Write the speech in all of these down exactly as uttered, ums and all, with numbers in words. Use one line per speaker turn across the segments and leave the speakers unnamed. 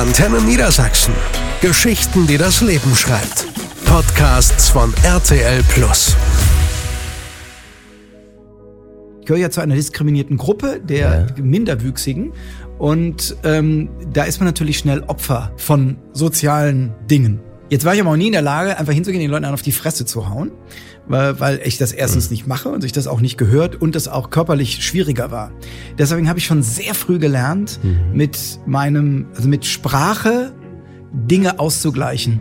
Antenne Niedersachsen. Geschichten, die das Leben schreibt. Podcasts von R T L Plus.
Ich gehöre ja zu einer diskriminierten Gruppe der
ja.
Minderwüchsigen und ähm, da ist man natürlich schnell Opfer von sozialen Dingen. Jetzt war ich aber auch nie in der Lage, einfach hinzugehen, den Leuten auf die Fresse zu hauen, weil, weil ich das erstens mhm. nicht mache und sich das auch nicht gehört und das auch körperlich schwieriger war. Deswegen habe ich schon sehr früh gelernt, mhm. mit meinem, also mit Sprache Dinge auszugleichen.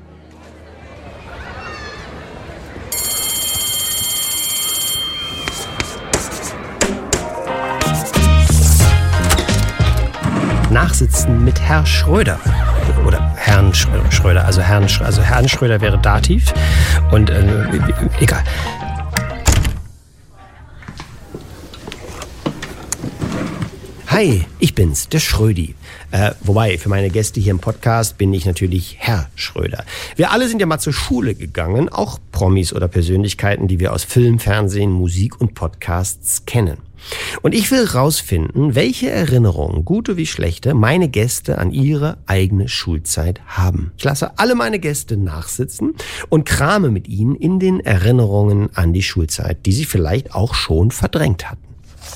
Nachsitzen mit Herr Schröder. Oder Herrn Schröder. Also Herrn, also Herrn Schröder wäre Dativ. Und äh, egal. Hi, ich bin's, der Schrödi. Äh, wobei, für meine Gäste hier im Podcast bin ich natürlich Herr Schröder. Wir alle sind ja mal zur Schule gegangen, auch Promis oder Persönlichkeiten, die wir aus Film, Fernsehen, Musik und Podcasts kennen. Und ich will rausfinden, welche Erinnerungen, gute wie schlechte, meine Gäste an ihre eigene Schulzeit haben. Ich lasse alle meine Gäste nachsitzen und krame mit ihnen in den Erinnerungen an die Schulzeit, die sie vielleicht auch schon verdrängt hatten.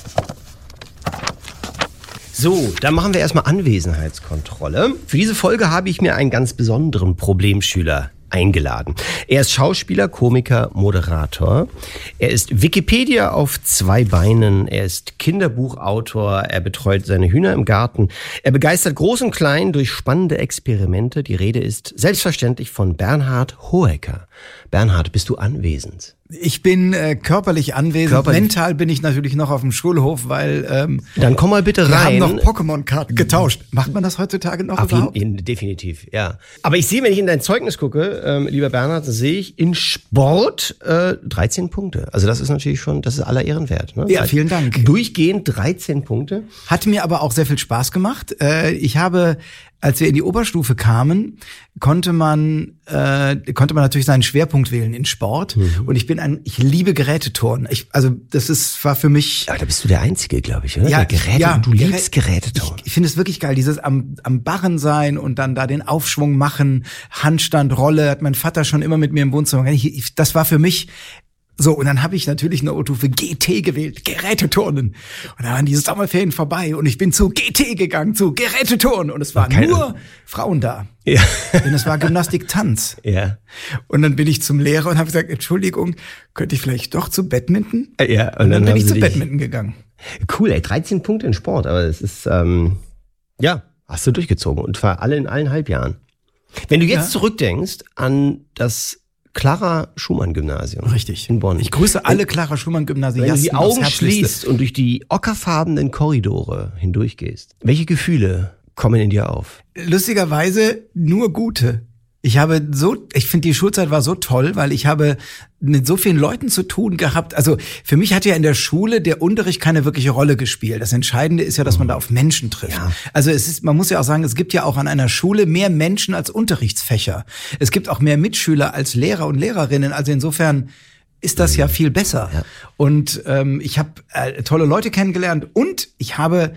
So, dann machen wir erstmal Anwesenheitskontrolle. Für diese Folge habe ich mir einen ganz besonderen Problemschüler eingeladen. Er ist Schauspieler, Komiker, Moderator. Er ist Wikipedia auf zwei Beinen. Er ist Kinderbuchautor. Er betreut seine Hühner im Garten. Er begeistert Groß und Klein durch spannende Experimente. Die Rede ist selbstverständlich von Bernhard Hoëcker. Bernhard, bist du anwesend?
Ich bin äh, körperlich anwesend. Körperlich. Mental bin ich natürlich noch auf dem Schulhof, weil ähm,
dann komm mal bitte
wir
rein.
Wir haben noch Pokémon-Karten getauscht. Macht man das heutzutage noch
Auf
überhaupt?
Jeden, definitiv, ja. Aber ich sehe, wenn ich in dein Zeugnis gucke, ähm, lieber Bernhard, sehe ich in Sport äh, dreizehn Punkte. Also das ist natürlich schon, das ist aller Ehren wert. Ne?
Ja, vielen Dank.
Durchgehend dreizehn Punkte.
Hat mir aber auch sehr viel Spaß gemacht. Äh, ich habe, als wir in die Oberstufe kamen, konnte man äh, konnte man natürlich seinen Schwerpunkt wählen in Sport. Mhm. Und ich bin ein, ich liebe Geräteturnen. Ich, also das ist war für mich.
Ja, da bist du der Einzige, glaube ich, oder?
Ja,
der Geräte,
ja,
du liebst Geräteturnen.
Ich, ich finde es wirklich geil, dieses am am Barren sein und dann da den Aufschwung machen, Handstand, Rolle. Hat mein Vater schon immer mit mir im Wohnzimmer. Ich, ich, das war für mich. So, und dann habe ich natürlich eine Oberstufe G T gewählt, Geräteturnen. Und da waren die Sommerferien vorbei und ich bin zu G T gegangen, zu Geräteturnen. Und es waren Keine. nur Frauen da.
Ja.
Denn es war Gymnastik-Tanz.
Ja.
Und dann bin ich zum Lehrer und habe gesagt, Entschuldigung, könnte ich vielleicht doch zu Badminton?
Ja. Und,
und dann,
dann
bin ich zu
dich...
Badminton gegangen.
Cool, ey, dreizehn Punkte in Sport, aber es ist, ähm, ja, hast du durchgezogen. Und zwar alle in allen Halbjahren. Wenn du jetzt ja. zurückdenkst an das Clara-Schumann-Gymnasium.
Richtig.
In Bonn.
Ich grüße alle Clara-Schumann-Gymnasiasten.
Wenn du die Augen schließt und durch die ockerfarbenen Korridore hindurchgehst, welche Gefühle kommen in dir auf?
Lustigerweise nur gute. Ich habe so, ich finde die Schulzeit war so toll, weil ich habe mit so vielen Leuten zu tun gehabt. Also für mich hat ja in der Schule der Unterricht keine wirkliche Rolle gespielt. Das Entscheidende ist ja, dass man da auf Menschen trifft. Ja. Also es ist, man muss ja auch sagen, es gibt ja auch an einer Schule mehr Menschen als Unterrichtsfächer. Es gibt auch mehr Mitschüler als Lehrer und Lehrerinnen. Also insofern ist das ja viel besser. Ja. Und ähm, ich habe äh, tolle Leute kennengelernt und ich habe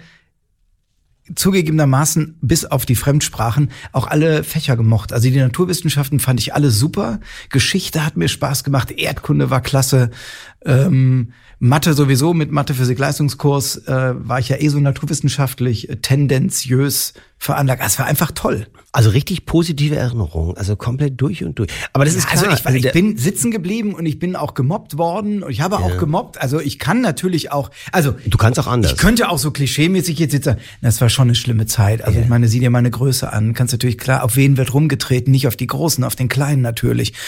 zugegebenermaßen bis auf die Fremdsprachen auch alle Fächer gemocht. Also die Naturwissenschaften fand ich alle super. Geschichte hat mir Spaß gemacht. Erdkunde war klasse. Ähm, Mathe sowieso, mit Mathe, Physik, Leistungskurs äh, war ich ja eh so naturwissenschaftlich, äh, tendenziös veranlagt. Es war einfach toll.
Also richtig positive Erinnerungen, also komplett durch und durch. Aber das
ja,
ist klar.
Also ich, also ich bin sitzen geblieben und ich bin auch gemobbt worden und ich habe ja. auch gemobbt. Also ich kann natürlich auch, also
du kannst auch anders.
Ich könnte auch so klischeemäßig jetzt sitzen. Das war schon eine schlimme Zeit. Also ja. ich meine, sieh dir meine Größe an. Kannst natürlich klar, auf wen wird rumgetreten, nicht auf die Großen, auf den Kleinen natürlich.